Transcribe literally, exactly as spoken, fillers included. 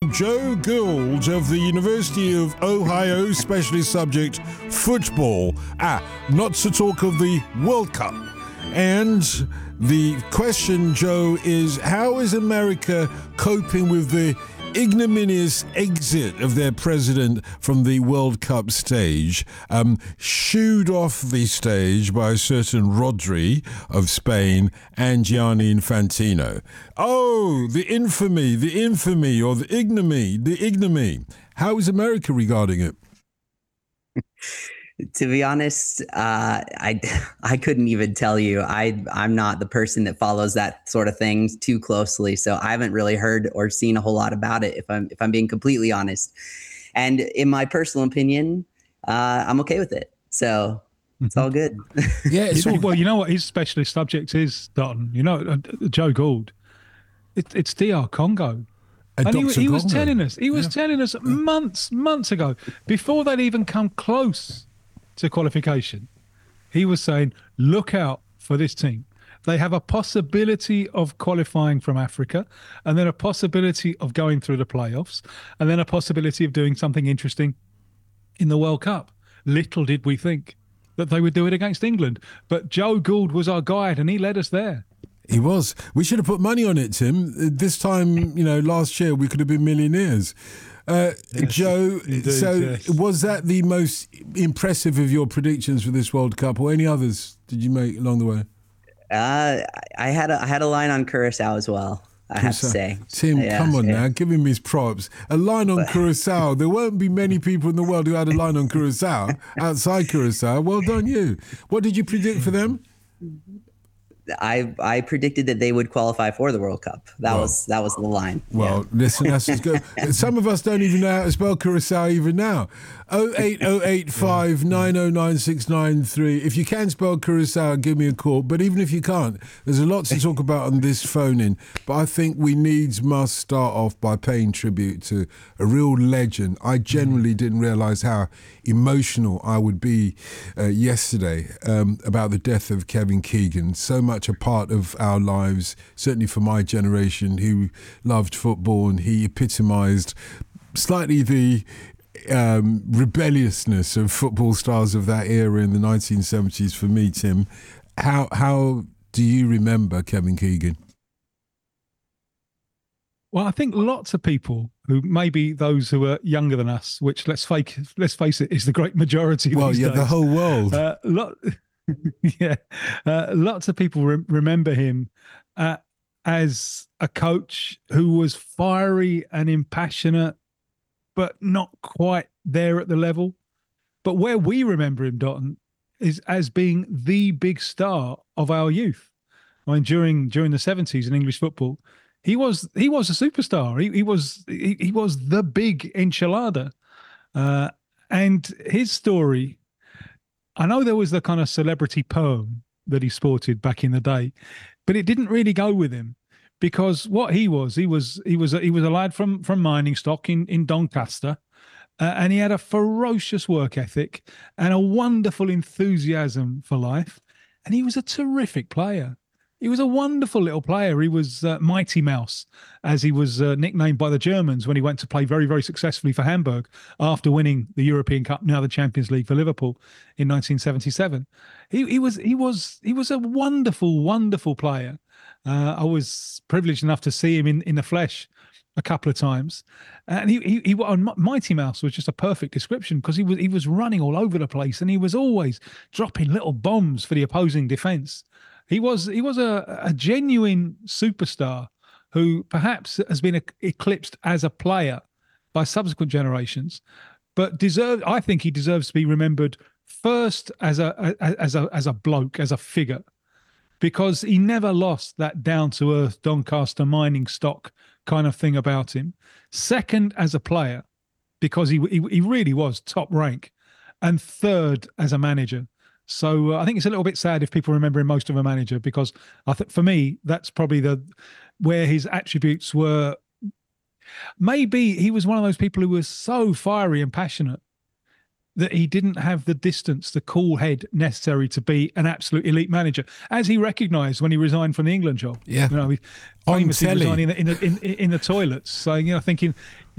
Joe Gould of the University of Ohio, specialist subject football. Ah, not to talk of the World Cup. And the question, Joe, is how is America coping with the ignominious exit of their president from the World Cup stage, um, shooed off the stage by a certain Rodri of Spain and Gianni Infantino. Oh, the infamy, the infamy, or the ignominy, the ignominy. How is America regarding it? To be honest, uh, I I couldn't even tell you. I I'm not the person that follows that sort of thing too closely, so I haven't really heard or seen a whole lot about it. If I'm if I'm being completely honest, and in my personal opinion, uh, I'm okay with it. So it's all good. Yeah. It's all- well, you know what his specialist subject is, Dalton. You know, uh, Joe Gould. It, it's D R Congo. And, and he, he was Congo. telling us. He was Yeah. telling us months months ago, before they'd even come close to qualification, he was saying, look out for this team. They have a possibility of qualifying from Africa, and then a possibility of going through the playoffs, and then a possibility of doing something interesting in the World Cup. Little did we think that they would do it against England. But Joe Gould was our guide, and he led us there. He was. We should have put money on it, Tim. This time, you know, last year we could have been millionaires. Uh, Yes, Joe, indeed, so yes. was that the most impressive of your predictions for this World Cup, or any others did you make along the way? Uh, I had a I had a line on Curacao as well. I have to Curacao. say, Tim, Yeah, come on yeah. now, give him his props. A line on Curacao. There won't be many people in the world who had a line on Curacao outside Curacao. Well done, you. What did you predict for them? I I predicted that they would qualify for the World Cup. That Well, was that was the line. Well, listen, that's just good. Some of us don't even know how to spell Curacao even now. oh eight oh eight five nine oh nine six nine three. If you can spell Curacao, give me a call. But even if you can't, there's a lot to talk about on this phone-in. But I think we needs must start off by paying tribute to a real legend. I genuinely didn't realise how emotional I would be uh, yesterday um, about the death of Kevin Keegan. So much a part of our lives, certainly for my generation who loved football, and he epitomised slightly the um, rebelliousness of football stars of that era in the nineteen seventies for me, Tim. How how do you remember Kevin Keegan? Well, I think lots of people who maybe those who are younger than us, which let's fake, let's face it, is the great majority. Well, these yeah, days. the whole world. Uh, lot, yeah, uh, lots of people re- remember him uh, as a coach who was fiery and impassionate, but not quite there at the level. But where we remember him, Dotton, is as being the big star of our youth. I mean, during during the seventies in English football, he was he was a superstar. He he was he, he was the big enchilada, uh, and his story. I know there was the kind of celebrity perm that he sported back in the day, but it didn't really go with him, because what he was, he was he was a, he was a lad from from mining stock in in Doncaster, uh, and he had a ferocious work ethic and a wonderful enthusiasm for life, and he was a terrific player. He was a wonderful little player. He was uh, Mighty Mouse, as he was uh, nicknamed by the Germans when he went to play very, very successfully for Hamburg after winning the European Cup, now the Champions League for Liverpool in nineteen seventy-seven. He, he was he was he was a wonderful, wonderful player. Uh, I was privileged enough to see him in, in the flesh a couple of times, and he he, he on Mighty Mouse was just a perfect description, because he was he was running all over the place, and he was always dropping little bombs for the opposing defence. He was he was a, a genuine superstar who perhaps has been eclipsed as a player by subsequent generations, but deserve. I think he deserves to be remembered first as a as a as a bloke, as a figure, because he never lost that down to earth Doncaster mining stock kind of thing about him. Second, as a player, because he he, he really was top rank, and third, as a manager. So uh, I think it's a little bit sad if people remember him most of a manager, because I think for me that's probably the where his attributes were. Maybe he was one of those people who was so fiery and passionate that he didn't have the distance, the cool head necessary to be an absolute elite manager, as he recognised when he resigned from the England job. Yeah, you know, he on famously telly. resigning in the in, in, in the toilets, saying, you know, thinking.